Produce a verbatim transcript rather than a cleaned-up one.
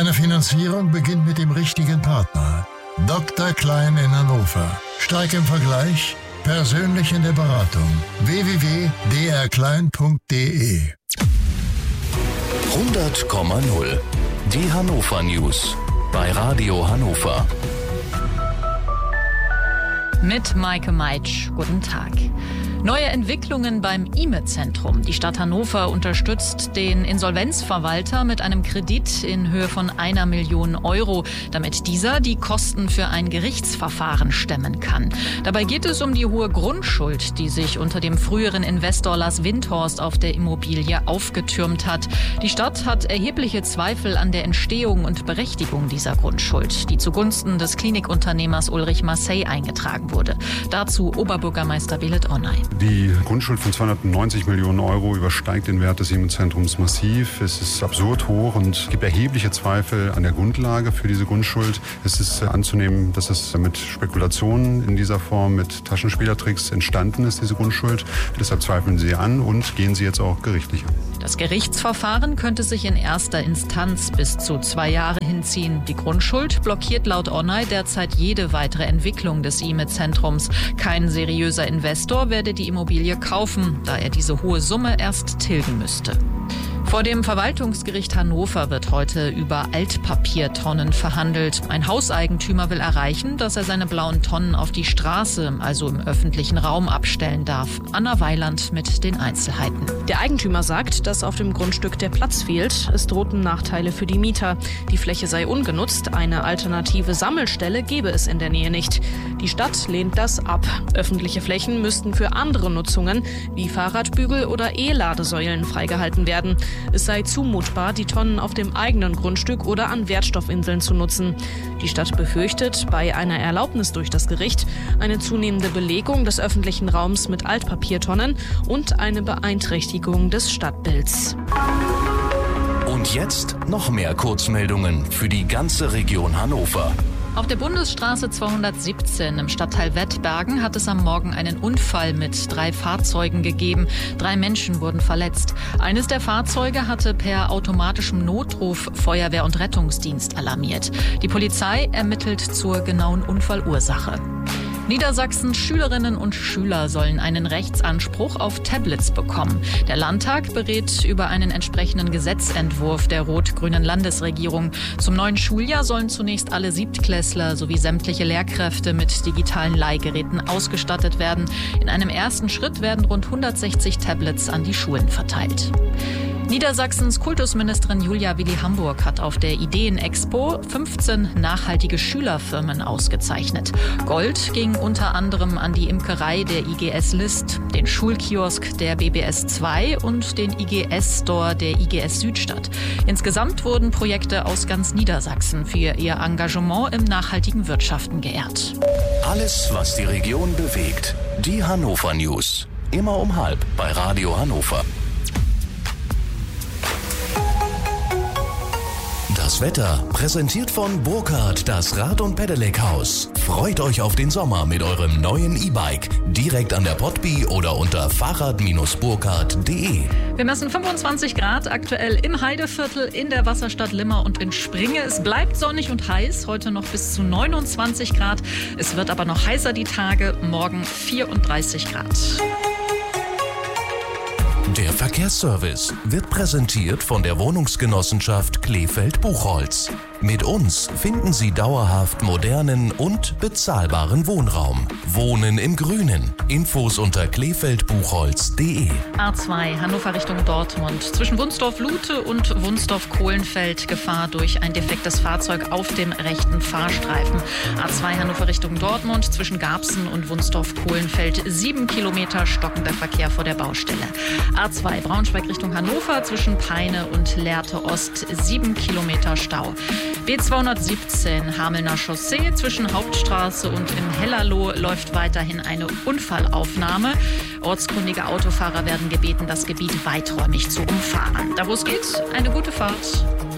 Deine Finanzierung beginnt mit dem richtigen Partner. Doktor Klein in Hannover. Stark im Vergleich, persönlich in der Beratung. w w w punkt d r klein punkt d e hundert Komma null. Die Hannover News bei Radio Hannover. Mit Maike Meitsch. Guten Tag. Neue Entwicklungen beim I M E-Zentrum. Die Stadt Hannover unterstützt den Insolvenzverwalter mit einem Kredit in Höhe von einer Million Euro, damit dieser die Kosten für ein Gerichtsverfahren stemmen kann. Dabei geht es um die hohe Grundschuld, die sich unter dem früheren Investor Lars Windhorst auf der Immobilie aufgetürmt hat. Die Stadt hat erhebliche Zweifel an der Entstehung und Berechtigung dieser Grundschuld, die zugunsten des Klinikunternehmers Ulrich Marseille eingetragen wurde. Dazu Oberbürgermeister Belit Onay. Die Grundschuld von zweihundertneunzig Millionen Euro übersteigt den Wert des I M E-Zentrums massiv. Es ist absurd hoch und es gibt erhebliche Zweifel an der Grundlage für diese Grundschuld. Es ist anzunehmen, dass es mit Spekulationen in dieser Form, mit Taschenspielertricks entstanden ist, diese Grundschuld. Deshalb zweifeln sie an und gehen sie jetzt auch gerichtlich an. Das Gerichtsverfahren könnte sich in erster Instanz bis zu zwei Jahre hinziehen. Die Grundschuld blockiert laut Onay derzeit jede weitere Entwicklung des I M E-Zentrums. Kein seriöser Investor werde die Immobilie kaufen, da er diese hohe Summe erst tilgen müsste. Vor dem Verwaltungsgericht Hannover wird heute über Altpapiertonnen verhandelt. Ein Hauseigentümer will erreichen, dass er seine blauen Tonnen auf die Straße, also im öffentlichen Raum, abstellen darf. Anna Weiland mit den Einzelheiten. Der Eigentümer sagt, dass auf dem Grundstück der Platz fehlt. Es drohten Nachteile für die Mieter. Die Fläche sei ungenutzt. Eine alternative Sammelstelle gebe es in der Nähe nicht. Die Stadt lehnt das ab. Öffentliche Flächen müssten für andere Nutzungen wie Fahrradbügel oder E-Ladesäulen freigehalten werden. Es sei zumutbar, die Tonnen auf dem eigenen Grundstück oder an Wertstoffinseln zu nutzen. Die Stadt befürchtet bei einer Erlaubnis durch das Gericht eine zunehmende Belegung des öffentlichen Raums mit Altpapiertonnen und eine Beeinträchtigung des Stadtbilds. Und jetzt noch mehr Kurzmeldungen für die ganze Region Hannover. Auf der Bundesstraße zweihundertsiebzehn im Stadtteil Wettbergen hat es am Morgen einen Unfall mit drei Fahrzeugen gegeben. Drei Menschen wurden verletzt. Eines der Fahrzeuge hatte per automatischem Notruf Feuerwehr- und Rettungsdienst alarmiert. Die Polizei ermittelt zur genauen Unfallursache. Niedersachsens Schülerinnen und Schüler sollen einen Rechtsanspruch auf Tablets bekommen. Der Landtag berät über einen entsprechenden Gesetzentwurf der rot-grünen Landesregierung. Zum neuen Schuljahr sollen zunächst alle Siebtklässler sowie sämtliche Lehrkräfte mit digitalen Leihgeräten ausgestattet werden. In einem ersten Schritt werden rund hundertsechzig Tablets an die Schulen verteilt. Niedersachsens Kultusministerin Julia Willi-Hamburg hat auf der Ideen-Expo fünfzehn nachhaltige Schülerfirmen ausgezeichnet. Gold ging unter anderem an die Imkerei der I G S List, den Schulkiosk der B B S zwei und den I G S-Store der I G S Südstadt. Insgesamt wurden Projekte aus ganz Niedersachsen für ihr Engagement im nachhaltigen Wirtschaften geehrt. Alles, was die Region bewegt. Die Hannover News. Immer um halb bei Radio Hannover. Das Wetter präsentiert von Burkhardt, das Rad- und Pedelec-Haus. Freut euch auf den Sommer mit eurem neuen E-Bike. Direkt an der Potby oder unter fahrrad Bindestrich burkhardt punkt de. Wir messen fünfundzwanzig Grad aktuell im Heideviertel, in der Wasserstadt Limmer und in Springe. Es bleibt sonnig und heiß, heute noch bis zu neunundzwanzig Grad. Es wird aber noch heißer die Tage, morgen vierunddreißig Grad. Der Verkehrsservice wird präsentiert von der Wohnungsgenossenschaft Kleefeld-Buchholz. Mit uns finden Sie dauerhaft modernen und bezahlbaren Wohnraum. Wohnen im Grünen. Infos unter kleefeld buchholz punkt de. A zwei Hannover Richtung Dortmund. Zwischen Wunsdorf-Lute und Wunsdorf-Kohlenfeld Gefahr durch ein defektes Fahrzeug auf dem rechten Fahrstreifen. A zwei Hannover Richtung Dortmund. Zwischen Garbsen und Wunsdorf-Kohlenfeld sieben Kilometer stockender Verkehr vor der Baustelle. A zwei Braunschweig Richtung Hannover. Zwischen Peine und Lehrte Ost sieben Kilometer Stau. B zweihundertsiebzehn Hamelner Chaussee zwischen Hauptstraße und im Hellerloh läuft weiterhin eine Unfallaufnahme. Ortskundige Autofahrer werden gebeten, das Gebiet weiträumig zu umfahren. Da wo es geht, eine gute Fahrt.